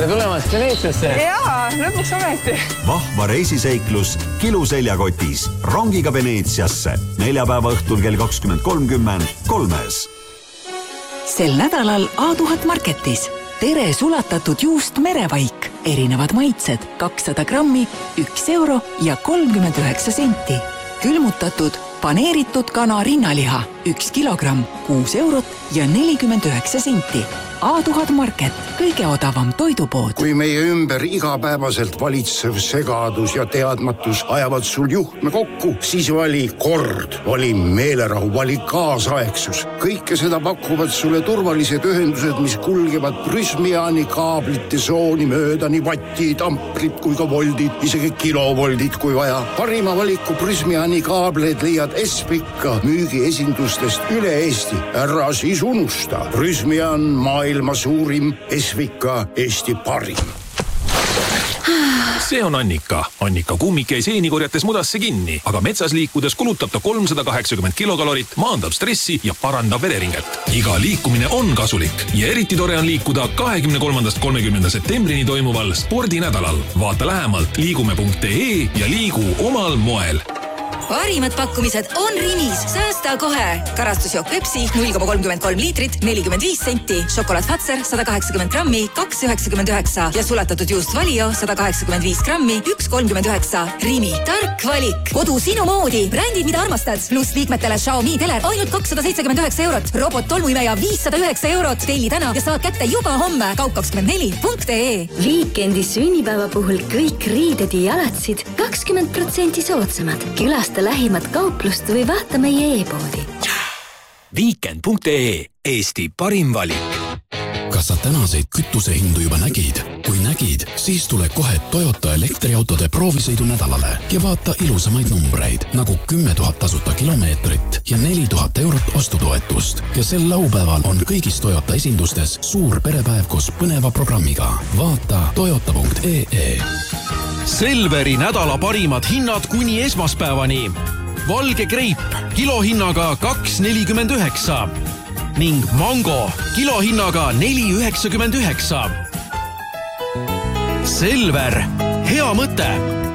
Tere tulemast Veneetsiasse! Jaa, lõpuks ometi. Vahva reisiseiklus Kiluseljakotis rongiga Veneetsiasse. Neljapäeva õhtul kell 20.30 3-s. Sel nädalal A1000 Marketis. Tere sulatatud juust merevaik. Erinevad maitsed 200 grammi, 1 euro ja 39 senti. Külmutatud paneeritud kana rinnaliha 1 kilogramm, 6 eurot ja 49 senti. A1000 Market, kõige odavam toidupood. Kui meie ümber igapäevaselt valitsev segadus ja teadmatus ajavad sul juhtme kokku, siis vali kord, vali meelerahu, vali kaasaegsus. Kõike seda pakuvad sulle turvalised ühendused, mis kulgevad Prysmiani kaablite sooni mööda, nii vattid, amprid kui ka voldid, isegi kilovoldid kui vaja. Parima valiku Prysmiani kaableid leiad Espika müügiesindustest üle Eesti. Ära siis unusta. Prysmian maailma suurim, Esvika Eesti parim. See on Annika. Annika kummik jäi seenikorjates mudasse kinni, aga metsas liikudes kulutab ta 380 kilokalorit, maandab stressi ja parandab vereringet. Iga liikumine on kasulik ja eriti tore on liikuda 23.–30. septembrini toimuval spordinädalal. Vaata lähemalt liigume.ee ja liigu omal moel. Parimad pakkumised on Rimis. Säästa kohe. Karastusjook Pepsi 0,33 liitrit, 45 senti. Šokolaad Fatser 180 grammi, 2,99 ja sulatatud juust Valio 185 grammi, 1,39. Rimi. Tark valik. Kodu sinu moodi. Brändid, mida armastad. Plus liikmetele Xiaomi teler ainult 279 eurot. Robot tolmuimeja 509 eurot. Telli täna ja saad kätte juba homme. Kaup24.ee. Viikendi sünnipäeva puhul kõik riided ja jalatsid 20% soodsamad. Külasta lähimat kauplust või vaata meie e-poodi. Viikend.ee. Eesti parim valik. Kas sa tänaseid kütusehindu juba nägid? Kui nägid, siis tule kohe Toyota elektriautode proovisõidu nädalale ja vaata ilusamaid numbreid, nagu 10 000 tasuta kilomeetrit ja 4000 eurot ostutoetust. Ja sel laupäeval on kõigis Toyota esindustes suur perepäev koos põneva programmiga. Vaata toyota.ee. Selveri nädala parimad hinnad kuni esmaspäevani. Valge kreip kilohinnaga 2,49 ning mango kilohinnaga 4,99. Selver, hea mõte!